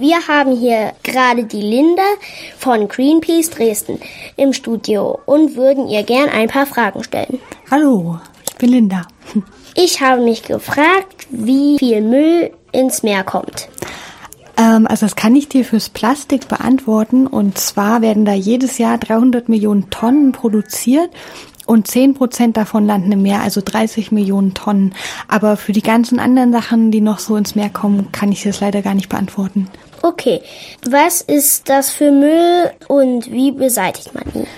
Wir haben hier gerade die Linda von Greenpeace Dresden im Studio und würden ihr gern ein paar Fragen stellen. Hallo, ich bin Linda. Ich habe mich gefragt, wie viel Müll ins Meer kommt. Also das kann ich dir fürs Plastik beantworten. Und zwar werden da jedes Jahr 300 Millionen Tonnen produziert und 10% davon landen im Meer, also 30 Millionen Tonnen. Aber für die ganzen anderen Sachen, die noch so ins Meer kommen, kann ich das leider gar nicht beantworten. Okay, was ist das für Müll und wie beseitigt man ihn?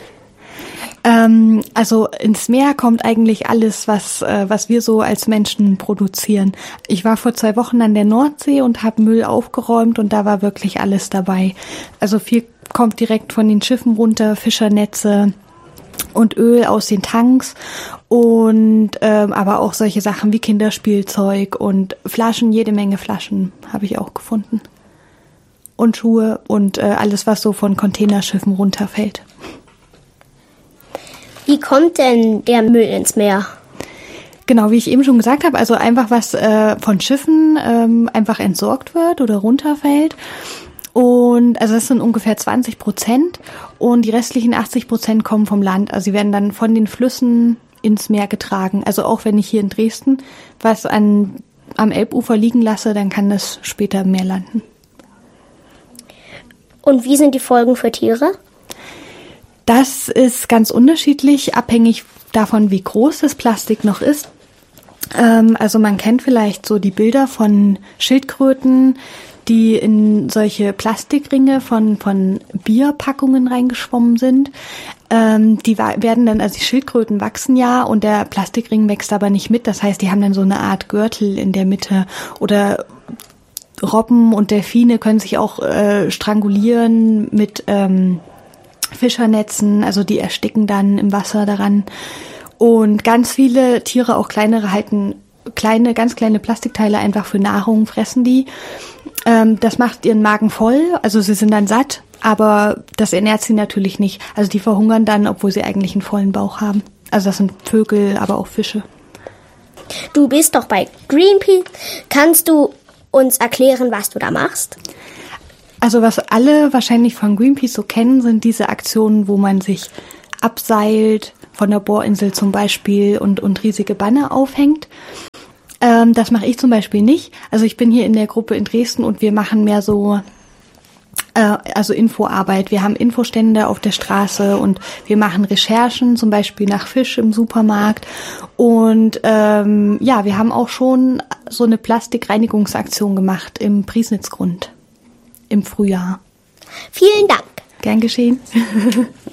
Also ins Meer kommt eigentlich alles, was wir so als Menschen produzieren. Ich war vor 2 Wochen an der Nordsee und habe Müll aufgeräumt und da war wirklich alles dabei. Also viel kommt direkt von den Schiffen runter, Fischernetze und Öl aus den Tanks und aber auch solche Sachen wie Kinderspielzeug und Flaschen, jede Menge Flaschen habe ich auch gefunden. Und Schuhe und alles, was so von Containerschiffen runterfällt. Wie kommt denn der Müll ins Meer? Genau, wie ich eben schon gesagt habe, also einfach was von Schiffen einfach entsorgt wird oder runterfällt. Und also das sind ungefähr 20% und die restlichen 80% kommen vom Land. Also sie werden dann von den Flüssen ins Meer getragen. Also auch wenn ich hier in Dresden was am Elbufer liegen lasse, dann kann das später im Meer landen. Und wie sind die Folgen für Tiere? Das ist ganz unterschiedlich, abhängig davon, wie groß das Plastik noch ist. Also man kennt vielleicht so die Bilder von Schildkröten, die in solche Plastikringe von Bierpackungen reingeschwommen sind. Die werden dann, also die Schildkröten wachsen ja und der Plastikring wächst aber nicht mit. Das heißt, die haben dann so eine Art Gürtel in der Mitte. Oder Robben und Delfine können sich auch strangulieren mit Fischernetzen, also die ersticken dann im Wasser daran. Und ganz viele Tiere, auch kleinere, halten ganz kleine Plastikteile einfach für Nahrung, fressen die. Das macht ihren Magen voll, also sie sind dann satt, aber das ernährt sie natürlich nicht. Also die verhungern dann, obwohl sie eigentlich einen vollen Bauch haben. Also das sind Vögel, aber auch Fische. Du bist doch bei Greenpeace. Kannst du uns erklären, was du da machst? Also was alle wahrscheinlich von Greenpeace so kennen, sind diese Aktionen, wo man sich abseilt, von der Bohrinsel zum Beispiel und riesige Banner aufhängt. Das mache ich zum Beispiel nicht. Also ich bin hier in der Gruppe in Dresden und wir machen mehr so also Infoarbeit. Wir haben Infostände auf der Straße und wir machen Recherchen, zum Beispiel nach Fisch im Supermarkt. Und wir haben auch schon so eine Plastikreinigungsaktion gemacht im Priesnitzgrund im Frühjahr. Vielen Dank. Gern geschehen.